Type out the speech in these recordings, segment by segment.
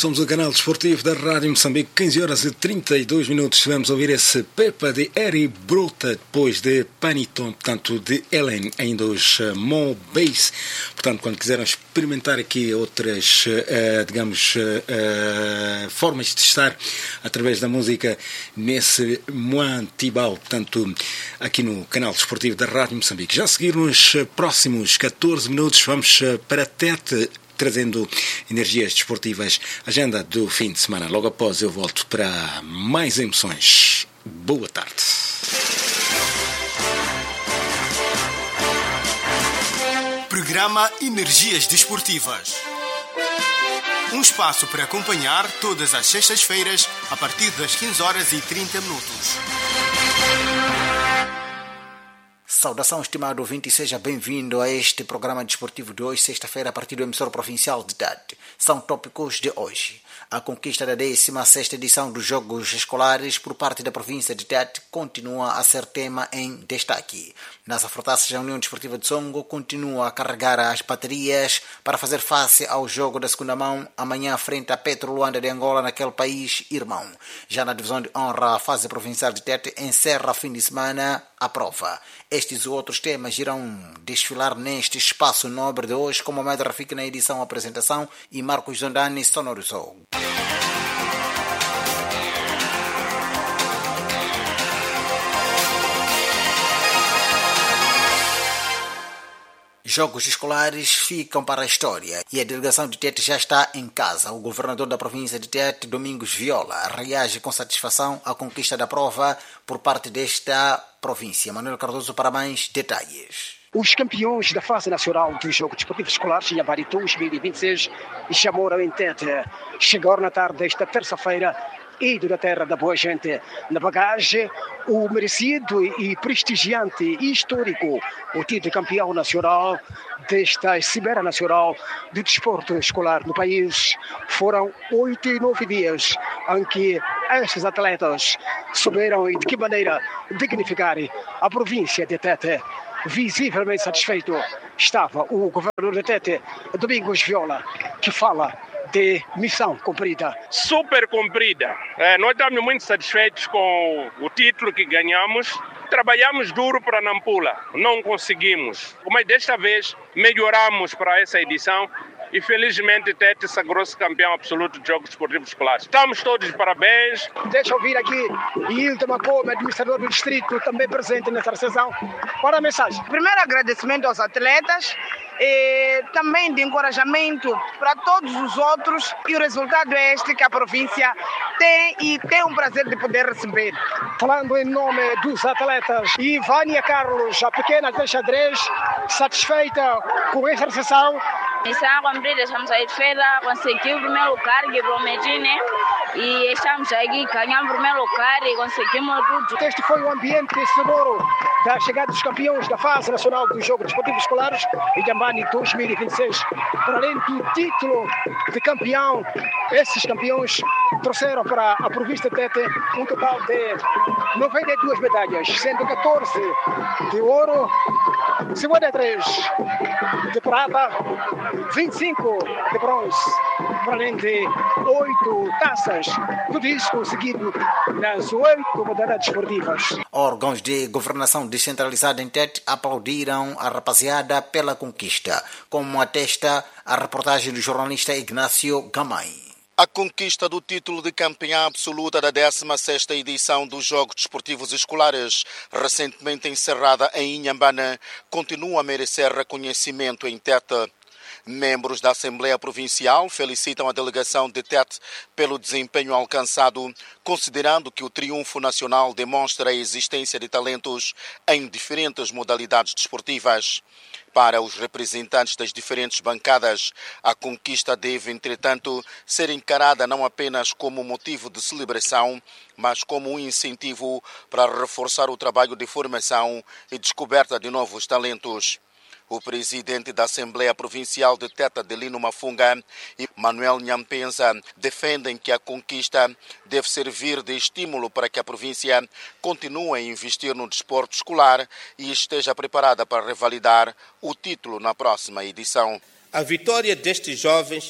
Somos o canal desportivo da Rádio Moçambique, 15 horas e 32 minutos. Estivemos a ouvir esse Pepa de Eri Bruta, depois de Paniton, portanto, de Ellen, ainda os Mo-Base. Portanto, quando quiserem experimentar aqui outras, formas de estar através da música nesse Moantibau, portanto, aqui no canal desportivo da Rádio Moçambique. Já a seguir, nos próximos 14 minutos, vamos para Tete, trazendo energias desportivas, agenda do fim de semana. Logo após eu volto para mais emoções. Boa tarde. Programa Energias Desportivas. Um espaço para acompanhar todas as sextas-feiras a partir das 15 horas e 30 minutos. Saudação, estimado ouvinte, e seja bem-vindo a este programa desportivo de hoje, sexta-feira, a partir do emissor provincial de Tete. São tópicos de hoje. A conquista da 16ª edição dos Jogos Escolares por parte da província de Tete continua a ser tema em destaque. Nas afrotaças, a União Desportiva de Songo continua a carregar as baterias para fazer face ao jogo da segunda mão amanhã frente à Petro Luanda de Angola, naquele país irmão. Já na divisão de honra, a fase provincial de Tete encerra fim de semana a prova. Estes e outros temas irão desfilar neste espaço nobre de hoje, como Ahmed Rafik na edição apresentação e Marcos Zondani sonorizou. Jogos escolares ficam para a história e a delegação de Tete já está em casa. O governador da província de Tete, Domingos Viola, reage com satisfação à conquista da prova por parte desta província. Manuel Cardoso para mais detalhes. Os campeões da fase nacional dos Jogos Desportivos Escolares Inhambane 2026 já moram em Tete. Chegaram na tarde desta terça-feira, ido da terra da boa gente. Na bagagem, o merecido e prestigiante e histórico, o título de campeão nacional desta Cimeira Nacional de Desporto Escolar no país. Foram 8 e 9 dias em que estes atletas souberam e de que maneira dignificar a província de Tete. Visivelmente satisfeito estava o governador de Tete, Domingos Viola, que fala de missão cumprida. Super cumprida. Nós estamos muito satisfeitos com o título que ganhamos. Trabalhamos duro para Nampula, não conseguimos. Mas desta vez melhoramos para essa edição e felizmente Tete sagrou-se campeão absoluto de Jogos Esportivos Escolares. Estamos todos de parabéns. Deixa eu ouvir aqui Hilton Macome, administrador do distrito, também presente nessa sessão. Qual é a mensagem? Primeiro, agradecimento aos atletas e também de encorajamento para todos os outros. E o resultado é este que a província tem e tem um prazer de poder receber. Falando em nome dos atletas, Ivânia Carlos, a pequena de xadrez, satisfeita com essa sessão. Missão cumprida, estamos satisfeitos, conseguimos o primeiro lugar que prometi, né? E estamos aqui, ganhamos o primeiro lugar e conseguimos tudo. Este foi o ambiente sonoro da chegada dos campeões da fase nacional dos Jogos Desportivos Escolares Inhambane 2026. Para além do título de campeão, esses campeões trouxeram para a província de Tete um total de 92 medalhas, sendo 14 de ouro, 53 de prata, 25 de bronze, para além de 8 taças. Tudo isso conseguido nas 8 modalidades esportivas. Órgãos de governação descentralizada em Tete aplaudiram a rapaziada pela conquista, como atesta a reportagem do jornalista Ignácio Gamay. A conquista do título de campeã absoluta da 16ª edição dos Jogos Desportivos Escolares, recentemente encerrada em Inhambane, continua a merecer reconhecimento em Tete. Membros da Assembleia Provincial felicitam a delegação de Tete pelo desempenho alcançado, considerando que o triunfo nacional demonstra a existência de talentos em diferentes modalidades desportivas. Para os representantes das diferentes bancadas, a conquista deve, entretanto, ser encarada não apenas como motivo de celebração, mas como um incentivo para reforçar o trabalho de formação e descoberta de novos talentos. O presidente da Assembleia Provincial de Tete, Adelino Mafunga, e Manuel Nyampenza defendem que a conquista deve servir de estímulo para que a província continue a investir no desporto escolar e esteja preparada para revalidar o título na próxima edição. A vitória destes jovens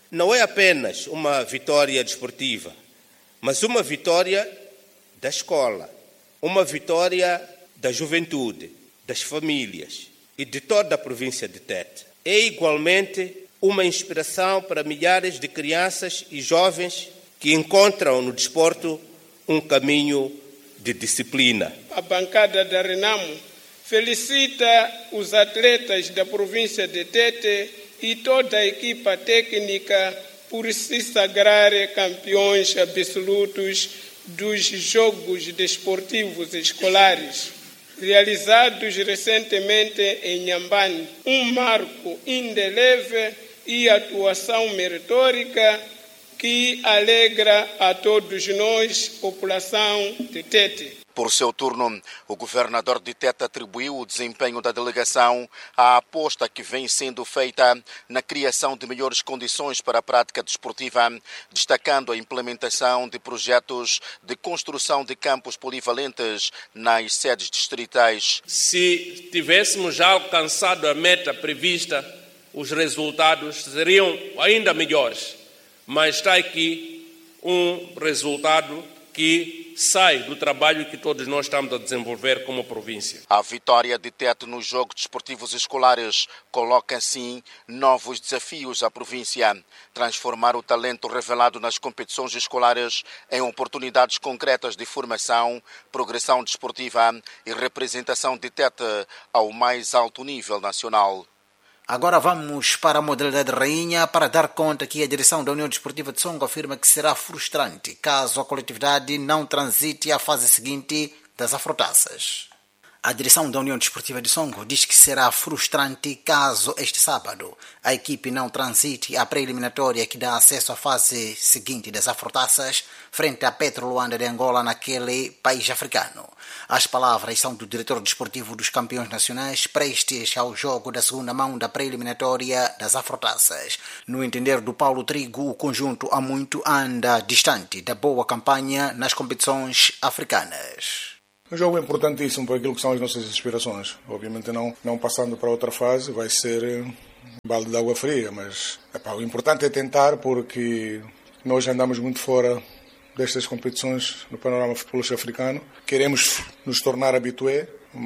não é apenas uma vitória desportiva, mas uma vitória da escola, uma vitória da juventude, das famílias e de toda a província de Tete. É igualmente uma inspiração para milhares de crianças e jovens que encontram no desporto um caminho de disciplina. A bancada da Renamo felicita os atletas da província de Tete e toda a equipa técnica por se sagrar campeões absolutos dos Jogos Desportivos Escolares, realizados recentemente em Inhambane, um marco indelével e atuação meritórica que alegra a todos nós, população de Tete. Por seu turno, o governador de Tete atribuiu o desempenho da delegação à aposta que vem sendo feita na criação de melhores condições para a prática desportiva, destacando a implementação de projetos de construção de campos polivalentes nas sedes distritais. Se tivéssemos já alcançado a meta prevista, os resultados seriam ainda melhores. Mas está aqui um resultado que sai do trabalho que todos nós estamos a desenvolver como província. A vitória de Tete nos Jogos Desportivos Escolares coloca, assim, novos desafios à província. Transformar o talento revelado nas competições escolares em oportunidades concretas de formação, progressão desportiva e representação de Tete ao mais alto nível nacional. Agora vamos para a modalidade rainha para dar conta que a direção da União Desportiva de Songo afirma que será frustrante caso a coletividade não transite à fase seguinte das afrotaças. A direção da União Desportiva de Songo diz que será frustrante caso este sábado a equipe não transite à pré-eliminatória que dá acesso à fase seguinte das afrotaças frente à Petro Luanda de Angola naquele país africano. As palavras são do diretor desportivo dos campeões nacionais prestes ao jogo da segunda mão da pré-eliminatória das afrotaças. No entender do Paulo Trigo, o conjunto há muito anda distante da boa campanha nas competições africanas. Um jogo importantíssimo para aquilo que são as nossas aspirações. Obviamente não passando para outra fase vai ser um balde de água fria, mas o importante é tentar, porque nós andamos muito fora destas competições no panorama futebolístico africano. Queremos nos tornar habitué,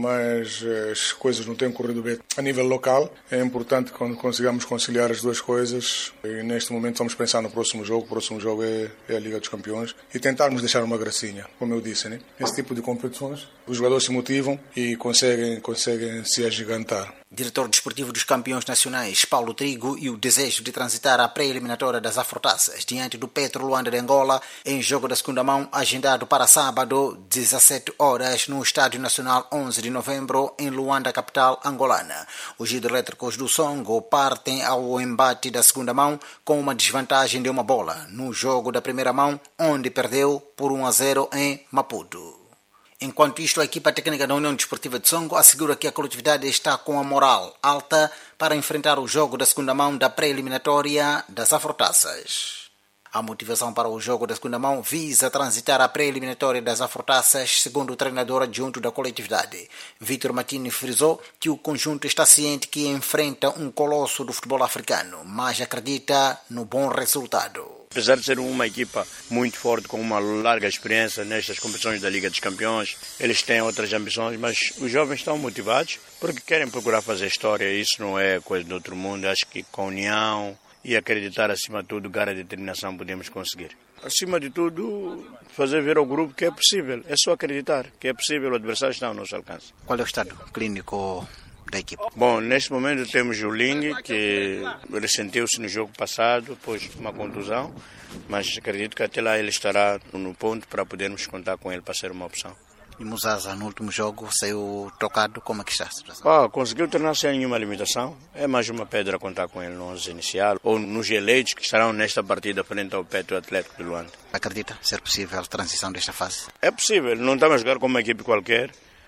mas as coisas não têm corrido bem a nível local. É importante que consigamos conciliar as duas coisas e neste momento vamos pensar no próximo jogo. O próximo jogo é a Liga dos Campeões e tentarmos deixar uma gracinha, como eu disse, né? Esse tipo de competições, os jogadores se motivam e conseguem se agigantar. Diretor desportivo dos campeões nacionais, Paulo Trigo, e o desejo de transitar à pré-eliminatória das afrotaças diante do Petro Luanda de Angola em jogo da segunda mão agendado para sábado, 17 horas, no Estádio Nacional 11 de novembro, em Luanda, capital angolana. Os hidroelétricos do Songo partem ao embate da segunda mão com uma desvantagem de uma bola no jogo da primeira mão, onde perdeu por 1-0 em Maputo. Enquanto isto, a equipa técnica da União Desportiva de Songo assegura que a coletividade está com a moral alta para enfrentar o jogo da segunda mão da pré-eliminatória das afrotaças. A motivação para o jogo da segunda mão visa transitar a pré-eliminatória das afrotaças, segundo o treinador adjunto da coletividade. Vítor Matini frisou que o conjunto está ciente que enfrenta um colosso do futebol africano, mas acredita no bom resultado. Apesar de ser uma equipa muito forte, com uma larga experiência nestas competições da Liga dos Campeões, eles têm outras ambições, mas os jovens estão motivados porque querem procurar fazer história. Isso não é coisa de outro mundo. Acho que com união e acreditar, acima de tudo, garra e determinação, podemos conseguir. Acima de tudo, fazer ver ao grupo que é possível. É só acreditar que é possível, o adversário está ao nosso alcance. Qual é o estado clínico da equipe? Bom, neste momento temos o Ling, que ressentiu-se no jogo passado, depois de uma contusão, mas acredito que até lá ele estará no ponto para podermos contar com ele para ser uma opção. E Muzaza, no último jogo, saiu tocado. Como é que está a situação? Conseguiu tornar sem nenhuma limitação. É mais uma pedra a contar com ele no 11 inicial, ou nos eleitos que estarão nesta partida frente ao Petro Atlético de Luanda. Acredita ser possível a transição desta fase? É possível, não estamos a jogar como uma equipe qualquer.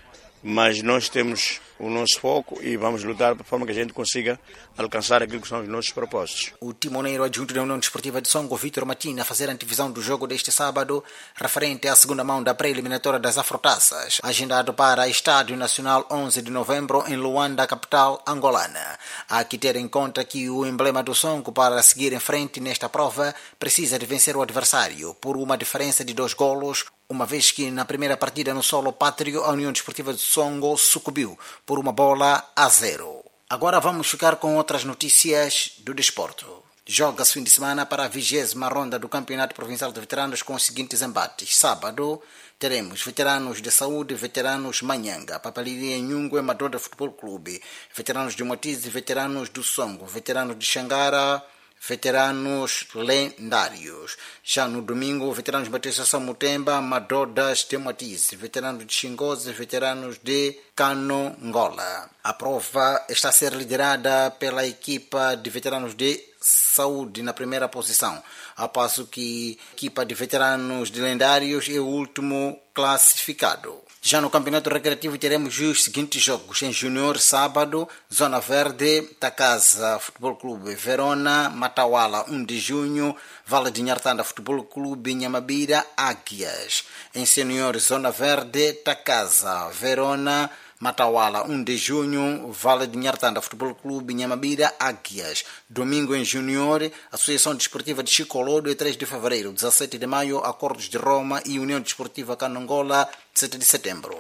mas nós temos o nosso foco e vamos lutar de forma que a gente consiga alcançar aquilo que são os nossos propósitos. O timoneiro adjunto da União Desportiva de Songo, Vítor Matina, a fazer a antevisão do jogo deste sábado, referente à segunda mão da pré-eliminatória das Afrotaças, agendado para Estádio Nacional 11 de novembro em Luanda, capital angolana. Há que ter em conta que o emblema do Songo para seguir em frente nesta prova precisa de vencer o adversário por uma diferença de 2 golos, uma vez que na primeira partida no solo pátrio a União Desportiva de Songo sucumbiu por 1-0. Agora vamos ficar com outras notícias do desporto. Joga-se fim de semana para a 20ª ronda do Campeonato Provincial de Veteranos com os seguintes embates. Sábado teremos Veteranos de Saúde, Veteranos Manhanga, Papaliria Nhungue, Madoda Futebol Clube, Veteranos de Moatize, Veteranos do Songo, Veteranos de Xangara, Veteranos Lendários. Já no domingo, Veteranos de Batista Mutemba, Madodas de Moatize, Veteranos de Xingoze, Veteranos de Canongola. A prova está a ser liderada pela equipa de Veteranos de Saúde na primeira posição, a passo que a equipa de Veteranos de Lendários é o último classificado. Já no Campeonato Recreativo teremos os seguintes jogos. Em Júnior, sábado, Zona Verde, Tacasa Futebol Clube Verona, Matawala 1 de junho, Vale de Nhartanda Futebol Clube Nhambira, Águias. Em Senior, Zona Verde, Tacasa Verona, Matawala 1 de junho, Vale de Nhartanda Futebol Clube Nhambira, Águias. Domingo em Júnior, Associação Desportiva de Chicolodo e 3 de fevereiro, 17 de maio, Acordos de Roma e União Desportiva Canongola, 7 de setembro.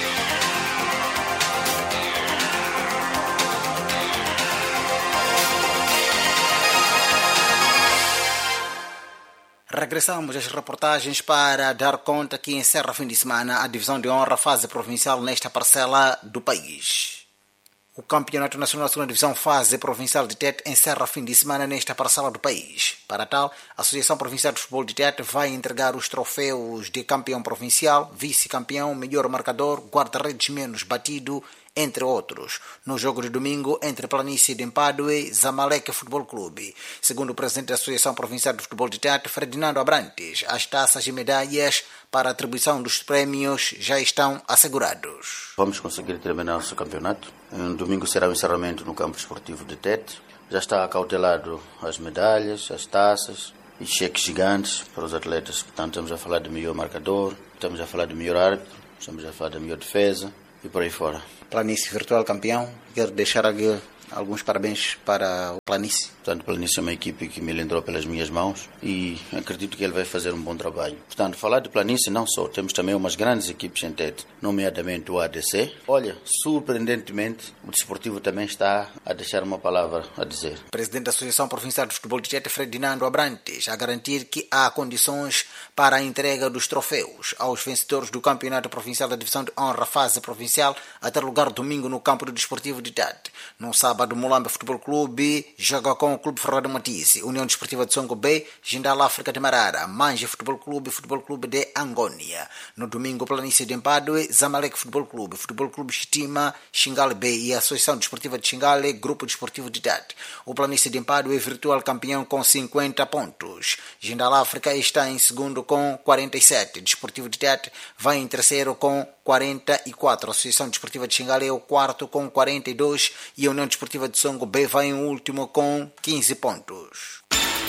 Regressamos às reportagens para dar conta que encerra fim de semana a divisão de honra fase provincial nesta parcela do país. O Campeonato Nacional da Segunda Divisão Fase Provincial de Tete encerra fim de semana nesta parcela do país. Para tal, a Associação Provincial de Futebol de Tete vai entregar os troféus de campeão provincial, vice-campeão, melhor marcador, guarda-redes menos batido, entre outros, no jogo de domingo entre Planície de Empadue e Zamalek Futebol Clube. Segundo o presidente da Associação Provincial de Futebol de Tete, Ferdinando Abrantes, as taças e medalhas para a atribuição dos prémios já estão assegurados. Vamos conseguir terminar nosso campeonato. No domingo será o encerramento no campo esportivo de Tete. Já está acautelado as medalhas, as taças e cheques gigantes para os atletas. Portanto, estamos a falar de melhor marcador, estamos a falar de melhor árbitro, estamos a falar de melhor defesa e por aí fora. Planície virtual campeão, quero deixar aqui alguns parabéns para o Planície. Portanto, o Planície é uma equipe que me entrou pelas minhas mãos e acredito que ele vai fazer um bom trabalho. Portanto, falar de Planície não só, temos também umas grandes equipes em Tete, nomeadamente o ADC. Olha, surpreendentemente, o Desportivo também está a deixar uma palavra a dizer. O presidente da Associação Provincial de Futebol de Tete, Ferdinando Abrantes, a garantir que há condições para a entrega dos troféus aos vencedores do Campeonato Provincial da Divisão de Honra Fase Provincial a ter lugar domingo no campo do Desportivo de Tete. No sábado, Mulamba Futebol Clube joga com o Clube Ferreira de Moatize, União Desportiva de Songo B, Jindal África de Marara, Manje Futebol Clube de Angônia. No domingo, Planície de Empadue, Zamalek Futebol Clube Chitima, Xingale B e a Associação Desportiva de Xingale, Grupo Desportivo de Tete. O Planície de Empadue é virtual campeão com 50 pontos. Jindal África está em segundo com 47. Desportivo de Tete vai em terceiro com 44. A Associação Desportiva de Xingale é o quarto com 42 e a União Desportiva de Songo B vai em último com 15 pontos.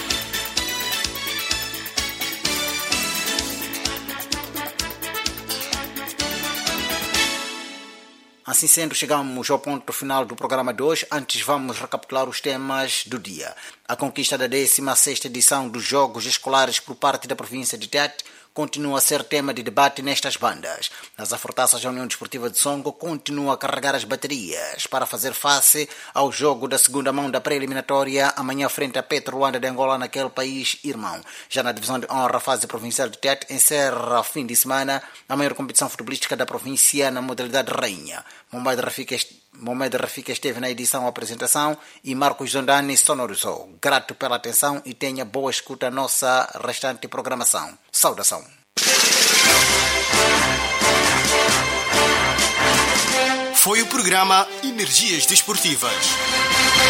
Assim sendo, chegamos ao ponto final do programa de hoje. Antes vamos recapitular os temas do dia. A conquista da 16ª edição dos Jogos Escolares por parte da província de Tete continua a ser tema de debate nestas bandas. Nas Afrotaças, a União Desportiva de Songo continua a carregar as baterias para fazer face ao jogo da segunda mão da pré-eliminatória amanhã frente a Petro Luanda de Angola naquele país irmão. Já na divisão de honra fase provincial de Tete, encerra fim de semana a maior competição futebolística da província na modalidade rainha. Mohamed Rafika esteve na edição apresentação e Marcos Zondani sonorizou. Grato pela atenção e tenha boa escuta à nossa restante programação. Saudação. Foi o programa Energias Desportivas.